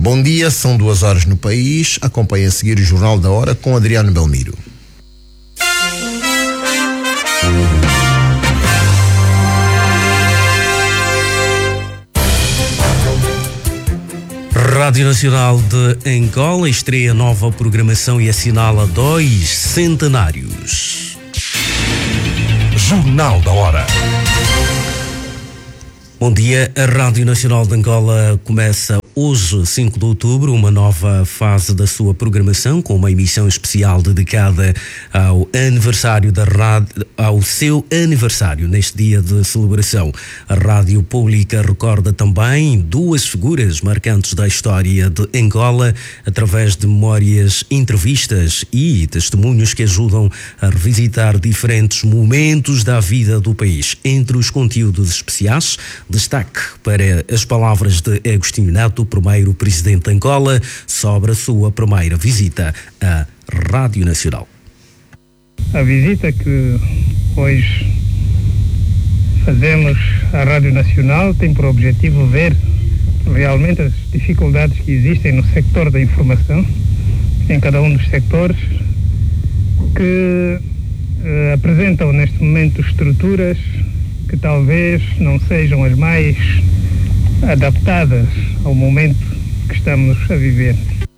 Bom dia, são 2 horas no país. Acompanhe a seguir o Jornal da Hora com Adriano Belmiro. Rádio Nacional de Angola estreia nova programação e assinala 2 centenários. Jornal da Hora. Bom dia, a Rádio Nacional de Angola começa hoje, 5 de outubro, uma nova fase da sua programação, com uma emissão especial dedicada ao aniversário da rádio, ao seu aniversário neste dia de celebração. A Rádio Pública recorda também 2 figuras marcantes da história de Angola, através de memórias, entrevistas e testemunhos que ajudam a revisitar diferentes momentos da vida do país. Entre os conteúdos especiais, destaque para as palavras de Agostinho Neto, primeiro presidente de Angola, sobre a sua primeira visita à Rádio Nacional. A visita que hoje fazemos à Rádio Nacional tem por objetivo ver realmente as dificuldades que existem no sector da informação, em cada um dos sectores, que apresentam neste momento estruturas que talvez não sejam as mais adaptadas ao momento que estamos a viver.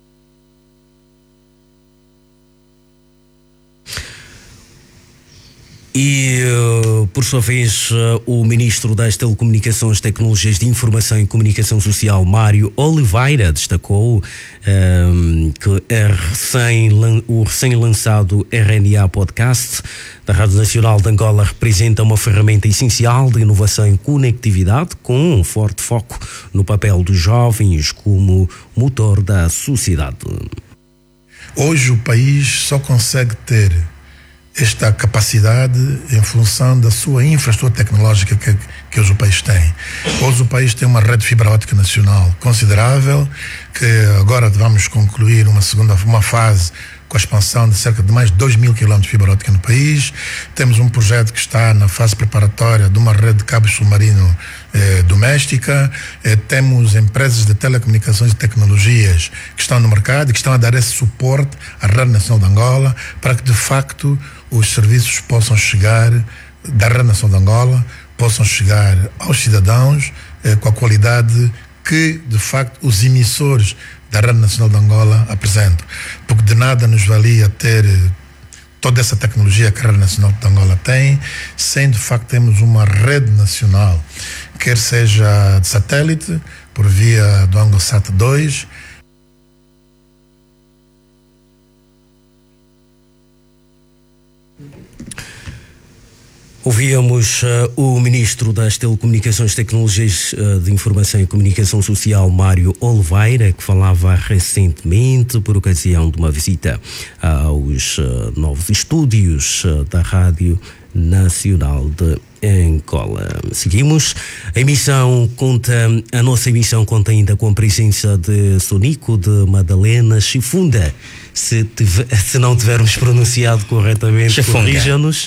E, por sua vez, o Ministro das Telecomunicações, Tecnologias de Informação e Comunicação Social, Mário Oliveira, destacou que o recém-lançado RNA Podcast da Rádio Nacional de Angola representa uma ferramenta essencial de inovação e conectividade, com um forte foco no papel dos jovens como motor da sociedade. Hoje o país só consegue ter esta capacidade em função da sua infraestrutura tecnológica que hoje o país tem. Hoje o país tem uma rede de fibra óptica nacional considerável, que agora vamos concluir uma fase com a expansão de cerca de mais de 2.000 km de fibra óptica no país. Temos um projeto que está na fase preparatória de uma rede de cabos submarino doméstica. Temos empresas de telecomunicações e tecnologias que estão no mercado e que estão a dar esse suporte à Rádio Nacional de Angola para que, de facto, os serviços possam chegar da Rádio Nacional de Angola, possam chegar aos cidadãos com a qualidade que, de facto, os emissores da Rádio Nacional de Angola apresentam. Porque de nada nos valia ter toda essa tecnologia que a Rádio Nacional de Angola tem, sem de facto termos uma rede nacional, quer seja de satélite, por via do ANGOSAT 2, Ouvíamos o Ministro das Telecomunicações, Tecnologias de Informação e Comunicação Social, Mário Oliveira, que falava recentemente por ocasião de uma visita aos novos estúdios da Rádio Nacional de Angola. Seguimos. A nossa emissão conta ainda com a presença de Sonico, de Madalena Chifunda. Se não tivermos pronunciado corretamente, corrija-nos.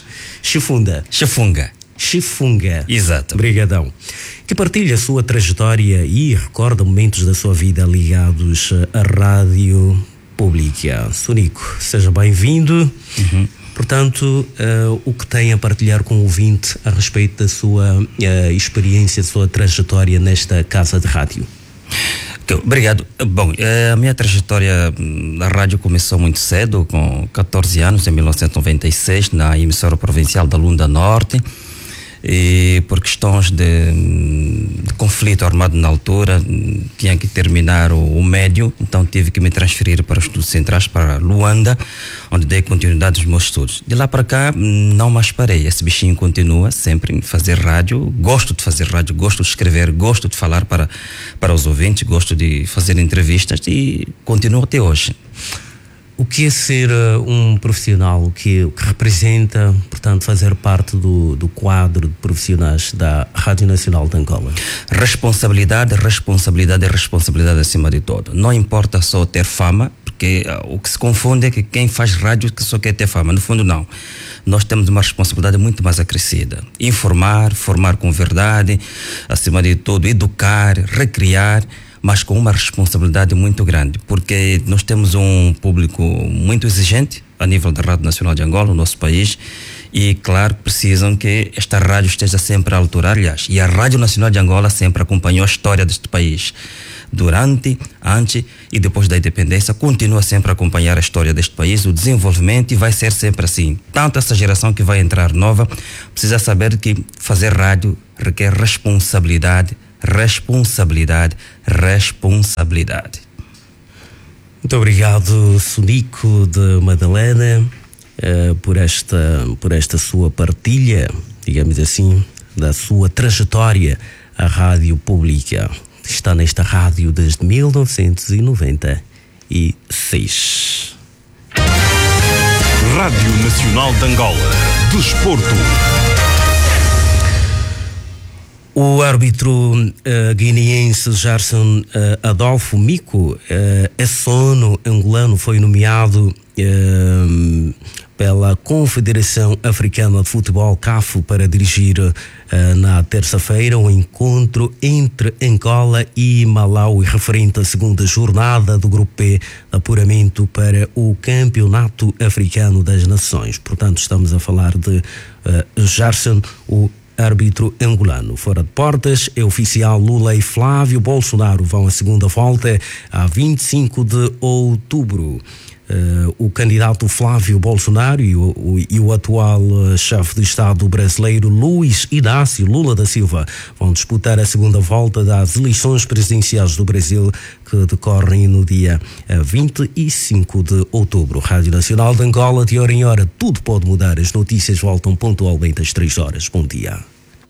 Chifunga. Exato. Obrigadão. Que partilha a sua trajetória e recorda momentos da sua vida ligados à Rádio Pública. Sonico, seja bem-vindo. Portanto, o que tem a partilhar com o ouvinte a respeito da sua experiência, da sua trajetória nesta casa de rádio? Obrigado. Bom, a minha trajetória na rádio começou muito cedo, com 14 anos, em 1996, na emissora provincial da Lunda Norte. E por questões de conflito armado na altura, tinha que terminar o médio, então tive que me transferir para os estudos centrais, para Luanda, onde dei continuidade aos meus estudos. De lá para cá, não mais parei. Esse bichinho continua sempre em fazer rádio. Gosto de fazer rádio, gosto de escrever, gosto de falar para os ouvintes, gosto de fazer entrevistas e continuo até hoje. O que é ser um profissional? O que representa, portanto, fazer parte do quadro de profissionais da Rádio Nacional de Angola? Responsabilidade acima de tudo. Não importa só ter fama, porque o que se confunde é que quem faz rádio que só quer ter fama. No fundo, não. Nós temos uma responsabilidade muito mais acrescida. Informar, formar com verdade, acima de tudo, educar, recriar. mas com uma responsabilidade muito grande, porque nós temos um público muito exigente a nível da Rádio Nacional de Angola, no nosso país, e claro, precisam que esta rádio esteja sempre à altura. Aliás, e a Rádio Nacional de Angola sempre acompanhou a história deste país. Durante, antes e depois da independência, continua sempre a acompanhar a história deste país, o desenvolvimento, e vai ser sempre assim. Tanto essa geração que vai entrar nova precisa saber que fazer rádio requer responsabilidade. Muito obrigado, Sonico de Madalena, por esta sua partilha, digamos assim, da sua trajetória à rádio pública. Está nesta rádio desde 1996. Rádio Nacional de Angola. Desporto. O árbitro guineense Gerson Adolfo Mico, ex-sono angolano, foi nomeado pela Confederação Africana de Futebol, CAF, para dirigir na terça-feira um encontro entre Angola e Malawi referente à segunda jornada do Grupo P de apuramento para o Campeonato Africano das Nações. Portanto, estamos a falar de Gerson, o árbitro angolano. Fora de portas, é oficial: Lula e Flávio Bolsonaro vão à segunda volta a 25 de outubro. O candidato Flávio Bolsonaro e o atual chefe de Estado brasileiro Luiz Inácio Lula da Silva vão disputar a segunda volta das eleições presidenciais do Brasil, que decorrem no dia 25 de outubro. Rádio Nacional de Angola, de hora em hora, tudo pode mudar. As notícias voltam pontualmente às 3 horas. Bom dia.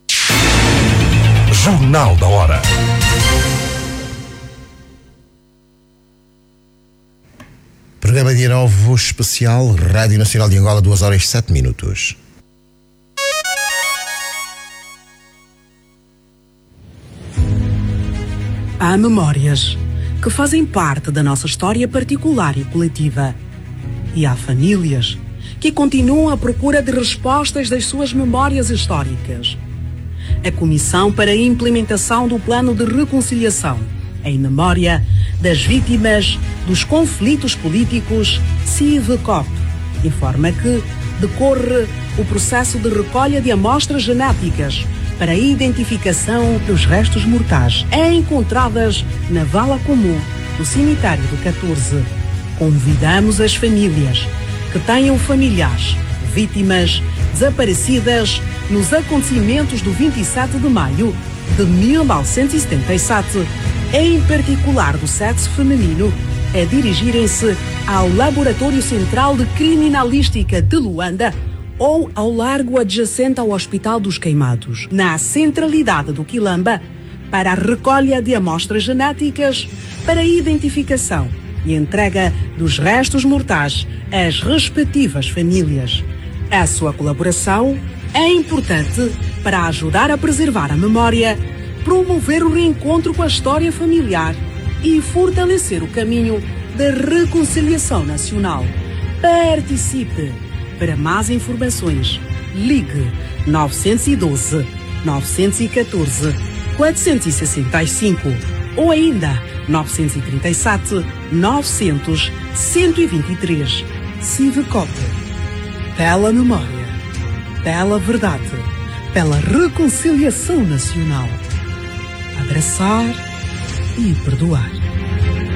Jornal da Hora. Programa Dia Novo especial, Rádio Nacional de Angola, 2 horas e 7 minutos. Há memórias que fazem parte da nossa história particular e coletiva. E há famílias que continuam à procura de respostas das suas memórias históricas. A Comissão para a Implementação do Plano de Reconciliação em memória das vítimas dos conflitos políticos, CIVCOP, informa que decorre o processo de recolha de amostras genéticas para a identificação dos restos mortais encontradas na vala comum do cemitério do 14. Convidamos as famílias que tenham familiares vítimas desaparecidas nos acontecimentos do 27 de maio de 1977, em particular do sexo feminino, a dirigirem-se ao Laboratório Central de Criminalística de Luanda ou ao largo adjacente ao Hospital dos Queimados, na centralidade do Quilamba, para a recolha de amostras genéticas para a identificação e entrega dos restos mortais às respectivas famílias. A sua colaboração é importante para ajudar a preservar a memória, promover o reencontro com a história familiar e fortalecer o caminho da reconciliação nacional. Participe! Para mais informações, ligue 912 914 465 ou ainda 937 900 123. CIVCOP. Pela memória, pela verdade, pela reconciliação nacional. Abraçar e perdoar.